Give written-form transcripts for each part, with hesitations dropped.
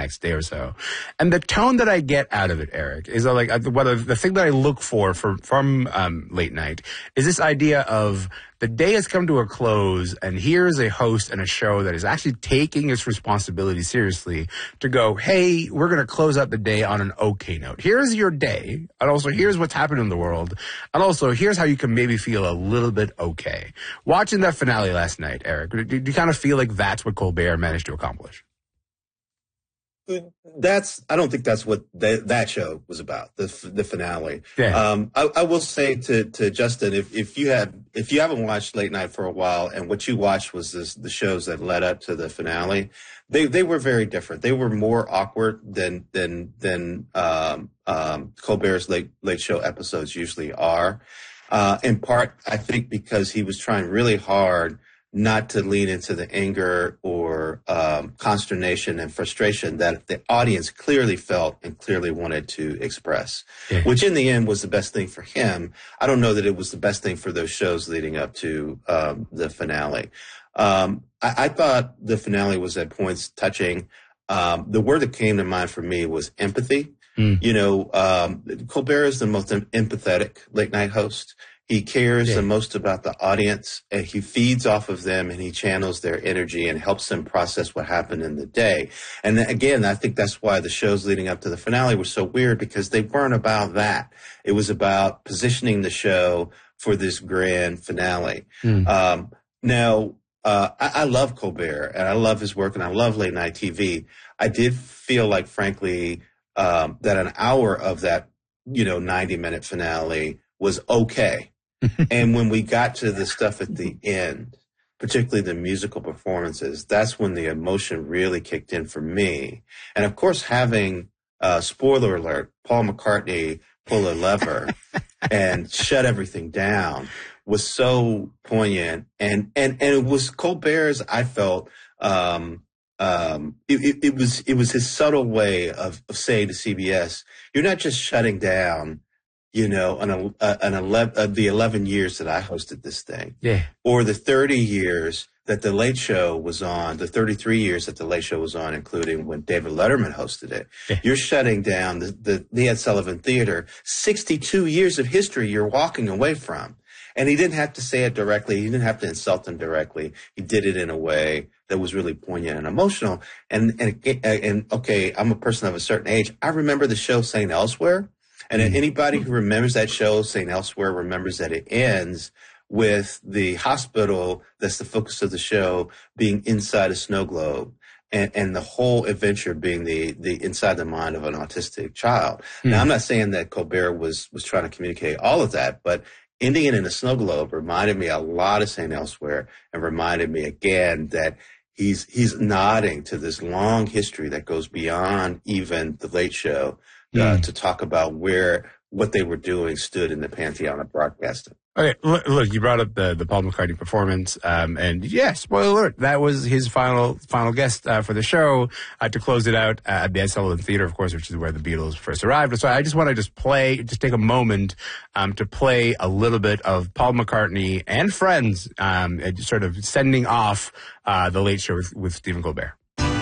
next day or so. And the tone that I get out of it, Eric, is the thing that I look for from late night is this idea of the day has come to a close, and here's a host and a show that is actually taking its responsibility seriously to go, hey, we're going to close out the day on an okay note. Here's your day, and also here's what's happened in the world, and also here's how you can maybe feel a little bit okay. Watching that finale last night, Eric, do you kind of feel like that's what Colbert managed to accomplish? I don't think that's what that show was about, the finale. Yeah. I will say to Justin, if you haven't watched Late Night for a while, and what you watched was the shows that led up to the finale, they were very different. They were more awkward than Colbert's late show episodes usually are. In part, I think because he was trying really hard not to lean into the anger or consternation and frustration that the audience clearly felt and clearly wanted to express, which in the end was the best thing for him. I don't know that it was the best thing for those shows leading up to the finale. I thought the finale was at points touching. The word that came to mind for me was empathy. You know, Colbert is the most empathetic late night host. He cares the most about the audience, and he feeds off of them, and he channels their energy and helps them process what happened in the day. And again, I think that's why the shows leading up to the finale were so weird, because they weren't about that. It was about positioning the show for this grand finale. Now, I love Colbert, and I love his work, and I love late night TV. I did feel like, frankly, that an hour of that, 90-minute finale was okay. And when we got to the stuff at the end, particularly the musical performances, that's when the emotion really kicked in for me. And of course, having, spoiler alert, Paul McCartney pull a lever and shut everything down was so poignant. And it was Colbert's, I felt, it was his subtle way of saying to CBS, you're not just shutting down, the 11 years that I hosted this thing, or the 30 years that the Late Show was on, the 33 years that the Late Show was on, including when David Letterman hosted it. You're shutting down the Ed Sullivan Theater, 62 years of history you're walking away from. And he didn't have to say it directly. He didn't have to insult them directly. He did it in a way that was really poignant and emotional. And okay, I'm a person of a certain age. I remember the show St. Elsewhere. And anybody who remembers that show, St. Elsewhere, remembers that it ends with the hospital that's the focus of the show being inside a snow globe, and the whole adventure being the inside the mind of an autistic child. Now, I'm not saying that Colbert was trying to communicate all of that, but ending it in a snow globe reminded me a lot of St. Elsewhere, and reminded me again that he's nodding to this long history that goes beyond even the Late Show. To talk about what they were doing stood in the pantheon of broadcasting. Okay, look, you brought up the Paul McCartney performance, and spoiler alert, that was his final guest for the show to close it out at the Ed Sullivan Theater, of course, which is where the Beatles first arrived. So I just want to take a moment to play a little bit of Paul McCartney and friends, sort of sending off the Late Show with Stephen Colbert.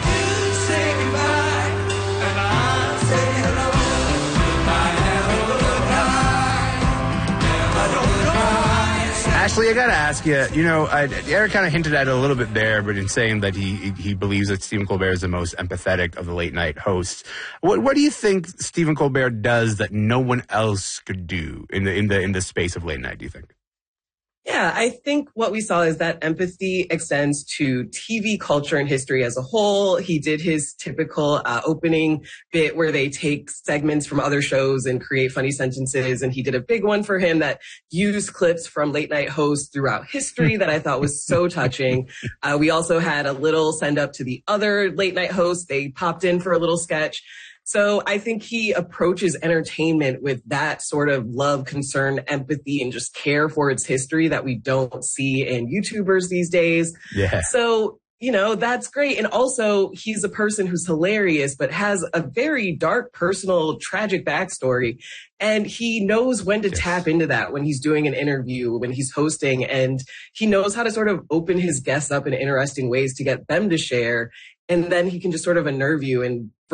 Ashley, I gotta ask you, Eric kind of hinted at it a little bit there, but in saying that he believes that Stephen Colbert is the most empathetic of the late night hosts. What do you think Stephen Colbert does that no one else could do in the space of late night, do you think? Yeah, I think what we saw is that empathy extends to TV culture and history as a whole. He did his typical opening bit where they take segments from other shows and create funny sentences. And he did a big one for him that used clips from late night hosts throughout history that I thought was so touching. We also had a little send up to the other late night hosts. They popped in for a little sketch. So I think he approaches entertainment with that sort of love, concern, empathy, and just care for its history that we don't see in YouTubers these days. Yeah. So, that's great. And also, he's a person who's hilarious, but has a very dark, personal, tragic backstory. And he knows when to tap into that when he's doing an interview, when he's hosting, and he knows how to sort of open his guests up in interesting ways to get them to share. And then he can just sort of unnerve you and